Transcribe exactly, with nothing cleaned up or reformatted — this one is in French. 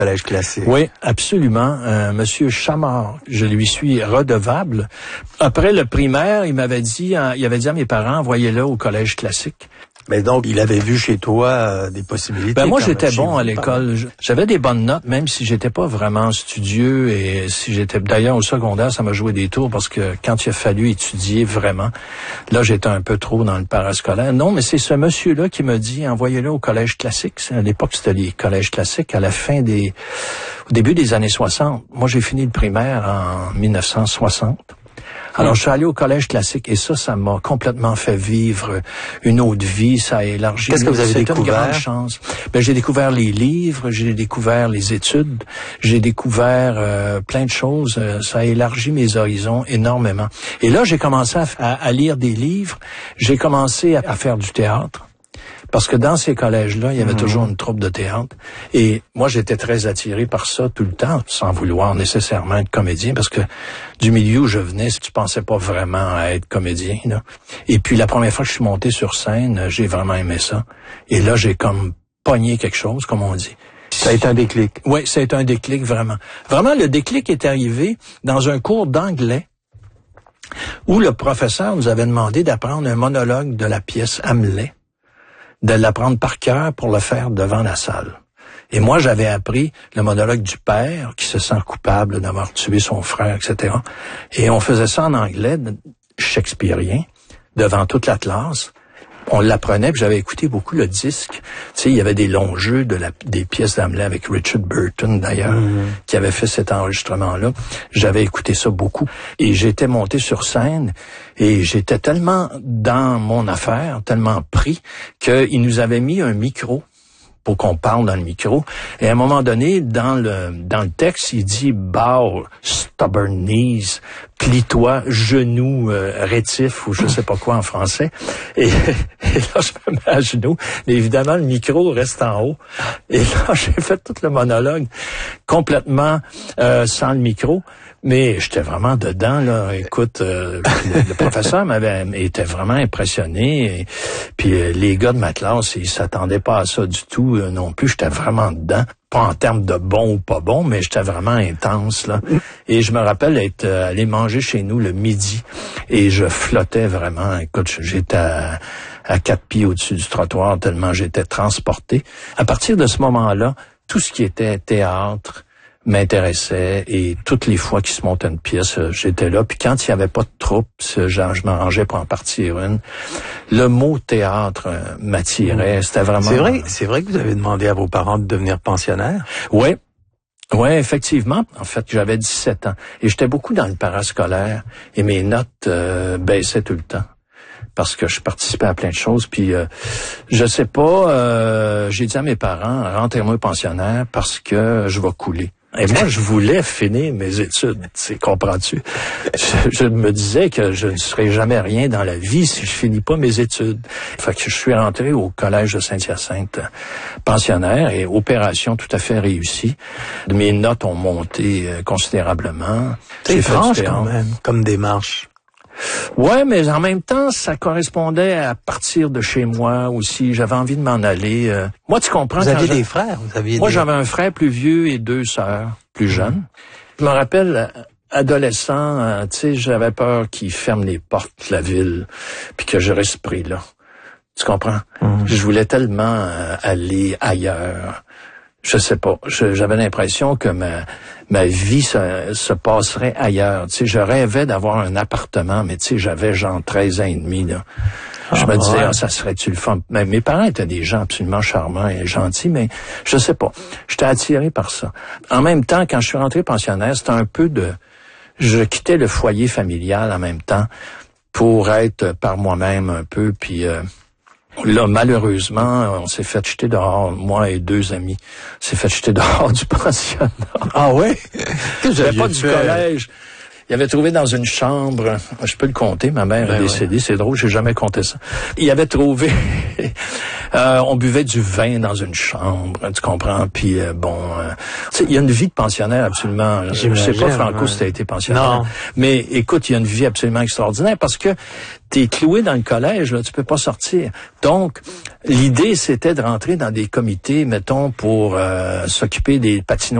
collège classique. Oui, absolument. Euh, Monsieur Chamard, je lui suis redevable. Après le primaire, il m'avait dit, euh, il avait dit à mes parents, envoyez-le au collège classique. Mais donc, il avait vu chez toi euh, des possibilités. Ben moi, j'étais bon vous, à l'école. J'avais des bonnes notes, même si j'étais pas vraiment studieux. Et si j'étais d'ailleurs au secondaire, ça m'a joué des tours parce que quand il a fallu étudier vraiment, là, j'étais un peu trop dans le parascolaire. Non, mais c'est ce monsieur-là qui m'a dit, envoyez-le au collège classique. À l'époque, c'était les collèges classiques. À la fin des, au début des années soixante. Moi, j'ai fini le primaire en mille neuf cent soixante. Alors, je suis allé au collège classique et ça, ça m'a complètement fait vivre une autre vie. Ça a élargi. Qu'est-ce que vous avez découvert? C'est une grande chance. Ben, j'ai découvert les livres, j'ai découvert les études, j'ai découvert euh, plein de choses. Ça a élargi mes horizons énormément. Et là, j'ai commencé à, à, à lire des livres. J'ai commencé à, à faire du théâtre. Parce que dans ces collèges-là, il y avait mmh. toujours une troupe de théâtre. Et moi, j'étais très attiré par ça tout le temps, sans vouloir nécessairement être comédien, parce que du milieu où je venais, tu pensais pas vraiment à être comédien, là. Et puis, la première fois que je suis monté sur scène, j'ai vraiment aimé ça. Et là, j'ai comme pogné quelque chose, comme on dit. Ça a été un déclic. Oui, ça a été un déclic, vraiment. Vraiment, le déclic est arrivé dans un cours d'anglais où le professeur nous avait demandé d'apprendre un monologue de la pièce Hamlet, de l'apprendre par cœur pour le faire devant la salle. Et moi, j'avais appris le monologue du père qui se sent coupable d'avoir tué son frère, et cetera. Et on faisait ça en anglais, shakespearien, devant toute la classe. On l'apprenait, puis j'avais écouté beaucoup le disque. Tu sais, il y avait des longs jeux de la, des pièces d'Hamlet avec Richard Burton, d'ailleurs, mmh. qui avait fait cet enregistrement-là. J'avais écouté ça beaucoup. Et j'étais monté sur scène et j'étais tellement dans mon affaire, tellement pris, qu'il nous avait mis un micro pour qu'on parle dans le micro. Et à un moment donné, dans le dans le texte, il dit « Bow, stubborn knees », plie-toi, genou euh, rétif ou je sais pas quoi en français. Et, et là, je me mets à genoux. Mais évidemment, le micro reste en haut. Et là, j'ai fait tout le monologue complètement euh, sans le micro. Mais j'étais vraiment dedans, là. Écoute, euh, le, le professeur m'avait était vraiment impressionné. Et, puis euh, les gars de ma classe, ils s'attendaient pas à ça du tout euh, non plus. J'étais vraiment dedans. Pas en termes de bon ou pas bon, mais j'étais vraiment intense, là. Et je me rappelle être euh, allé manger chez nous le midi. Et je flottais vraiment. Écoute, j'étais à, à quatre pieds au-dessus du trottoir tellement j'étais transporté. À partir de ce moment-là, tout ce qui était théâtre m'intéressait et toutes les fois qu'il se montait une pièce, j'étais là. Puis quand il n'y avait pas de troupe, genre, je m'arrangeais pour en partir une. Le mot théâtre euh, m'attirait. C'était vraiment... C'est vrai, c'est vrai que vous avez demandé à vos parents de devenir pensionnaires? Oui. Oui, effectivement. En fait, j'avais dix-sept ans. Et j'étais beaucoup dans le parascolaire et mes notes euh, baissaient tout le temps. Parce que je participais à plein de choses, puis euh, je sais pas, euh, j'ai dit à mes parents, rentrez-moi pensionnaire parce que je vais couler. Et moi, je voulais finir mes études, tu comprends-tu? Je, je me disais que je ne serais jamais rien dans la vie si je finis pas mes études. Fait que je suis rentré au collège de Saint-Hyacinthe pensionnaire et opération tout à fait réussie. Mes notes ont monté euh, considérablement. C'est étrange quand même, comme démarche. Ouais, mais en même temps, ça correspondait à partir de chez moi aussi. J'avais envie de m'en aller. Euh... Moi, tu comprends. Vous aviez des frères? Vous aviez Moi, des... j'avais un frère plus vieux et deux sœurs plus jeunes. Mmh. Je me rappelle, adolescent, euh, tu sais, j'avais peur qu'ils ferment les portes de la ville puis que je reste pris là. Tu comprends? Mmh. Je voulais tellement euh, aller ailleurs. Je sais pas. Je, j'avais l'impression que ma, ma vie se, se passerait ailleurs. Tu sais, je rêvais d'avoir un appartement, mais tu sais, j'avais genre treize ans et demi, là. Ah, je me disais, ouais. ah, ça serait-tu le fun? Mais mes parents étaient des gens absolument charmants et gentils, mais je sais pas. J'étais attiré par ça. En même temps, quand je suis rentré pensionnaire, c'était un peu de... Je quittais le foyer familial en même temps pour être par moi-même un peu, puis... Euh, Là, malheureusement, on s'est fait jeter dehors, moi et deux amis. On s'est fait jeter dehors du pensionnat. Ah ouais? J'avais pas du collège. Il avait trouvé dans une chambre, je peux le compter, ma mère ben est décédée, ouais. C'est drôle, j'ai jamais compté ça. Il avait trouvé, euh, on buvait du vin dans une chambre, tu comprends, puis euh, bon, euh, tu il y a une vie de pensionnaire absolument. Je sais pas, Franco, ouais. si tu as été pensionnaire. Non. Mais écoute, il y a une vie absolument extraordinaire parce que t'es cloué dans le collège, là, tu peux pas sortir. Donc, l'idée, c'était de rentrer dans des comités, mettons, pour euh, s'occuper des patinoires